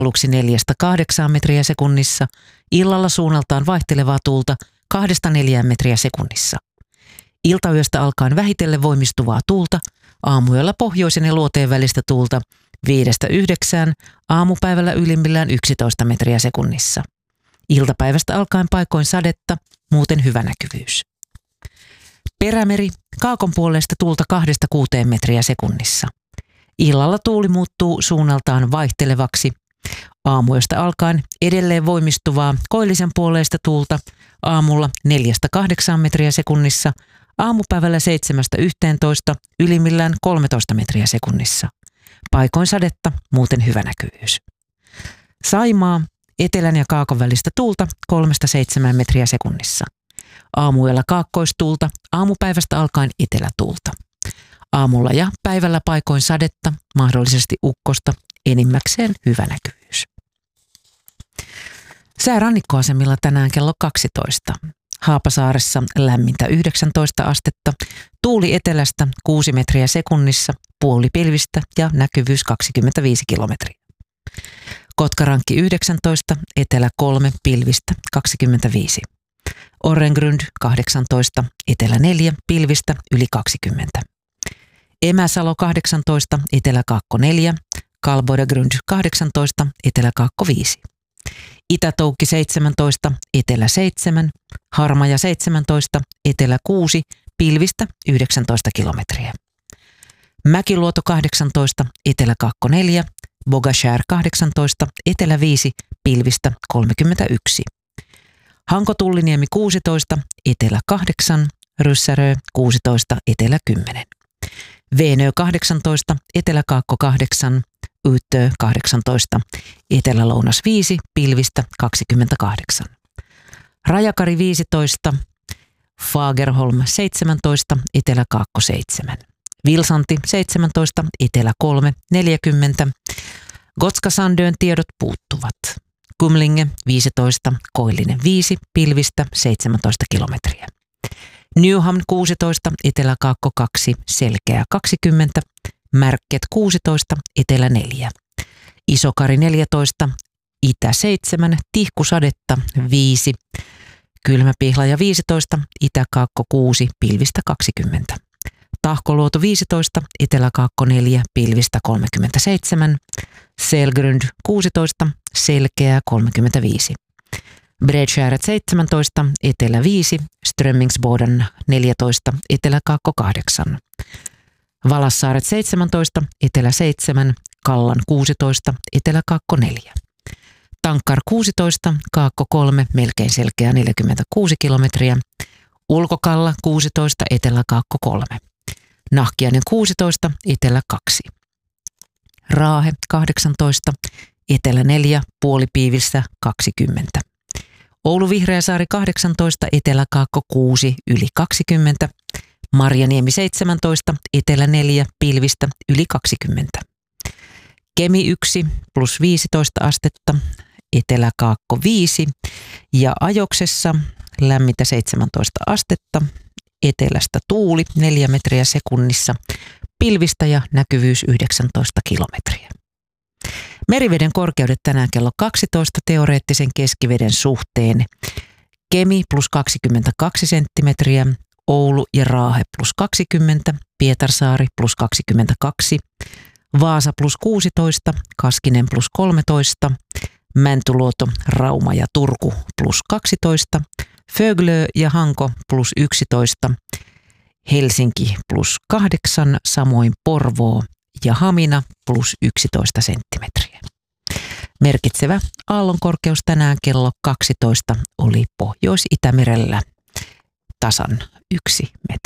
aluksi 4-8 metriä sekunnissa, illalla suunnaltaan vaihtelevaa tuulta 2-4 metriä sekunnissa. Iltayöstä alkaen vähitellen voimistuvaa tuulta, aamuyöllä pohjoisen ja luoteen välistä tuulta 5-9, aamupäivällä ylimmillään 11 metriä sekunnissa. Iltapäivästä alkaen paikoin sadetta, muuten hyvä näkyvyys. Perämeri, kaakon puolesta tuulta 2-6 metriä sekunnissa. Illalla tuuli muuttuu suunnaltaan vaihtelevaksi. Aamuyöstä alkaen edelleen voimistuvaa koillisen puoleista tuulta, aamulla 4-8 metriä sekunnissa, aamupäivällä 7-11, ylimmillään 13 metriä sekunnissa. Paikoin sadetta, muuten hyvä näkyvyys. Saimaa, etelän ja kaakon välistä tuulta 3-7 metriä sekunnissa. Aamuyöllä kaakkoistuulta, aamupäivästä alkaen etelätuulta. Aamulla ja päivällä paikoin sadetta, mahdollisesti ukkosta, enimmäkseen hyvä näkyvyys. Sää rannikkoasemilla tänään kello 12. Haapasaaressa lämmintä 19 astetta, tuuli etelästä 6 metriä sekunnissa, puolipilvistä ja näkyvyys 25 kilometriä. Kotkarankki 19, etelä 3, pilvistä 25. Orrengrund 18, etelä 4, pilvistä yli 20. Emäsalo 18, etelä-kaakko 4, Kalboidagrund 18, etelä-kaakko 5. Itä-Toukki 17, etelä 7, Harmaja 17, etelä 6, pilvistä 19 kilometriä. Mäkiluoto 18, etelä-kaakko 4, Bogashär 18, etelä 5, pilvistä 31. Hanko-Tulliniemi 16, etelä 8, Ryssärö 16, etelä 10. Veenö 18, etelä-kaakko 8, Yyttö 18, etelä-lounas 5, pilvistä 28. Rajakari 15, Fagerholm 17, etelä-kaakko 7. Vilsanti 17, etelä 3, 40. Gotskasandön tiedot puuttuvat. Kumlinge 15, Koillinen 5, pilvistä 17 kilometriä. Newham 16, etelä-kaakko 2, Selkeä 20, Märket 16, etelä 4. Isokari 14, itä 7, Tihkusadetta 5, Kylmäpihlaja 15, itä-kaakko 6, pilvistä 20. Tahkoluoto 15, etelä-kaakko 4, pilvistä 37, Selgrund 16, Selkeä 35. Bredskäret 17, etelä 5, Strömmingsboden 14, etelä-kaakko 8. Valassaaret 17, etelä 7, Kallan 16, etelä-kaakko 4. Tankkar 16, kaakko 3, melkein Selkeä 46 kilometriä. Ulkokalla 16, etelä-kaakko 3. Nahkiainen 16, etelä 2. Raahe 18, etelä 4, puolipiivissä 20. Oulu Vihreäsaari 18, etelä-kaakko 6, yli 20. Marjaniemi 17, etelä 4, pilvistä yli 20. Kemi 1, plus 15 astetta, etelä-kaakko 5 ja Ajoksessa lämmintä 17 astetta, etelästä tuuli 4 metriä sekunnissa, pilvistä ja näkyvyys 19 kilometriä. Meriveden korkeudet tänään kello 12 teoreettisen keskiveden suhteen. Kemi plus 22 senttimetriä, Oulu ja Raahe plus 20, Pietarsaari plus 22, Vaasa plus 16, Kaskinen plus 13, Mäntyluoto, Rauma ja Turku plus 12, Föglö ja Hanko plus 11, Helsinki plus 8, samoin Porvoo ja Hamina plus 11 senttimetriä. Merkitsevä aallonkorkeus tänään kello 12 oli Pohjois-Itämerellä tasan 1 metri.